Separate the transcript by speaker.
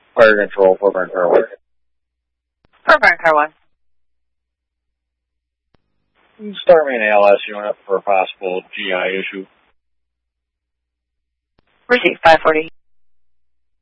Speaker 1: Fire control, Fort Car 1.
Speaker 2: Fort Car 1.
Speaker 1: Start me an ALS unit for a possible GI issue.
Speaker 2: Receipt 540.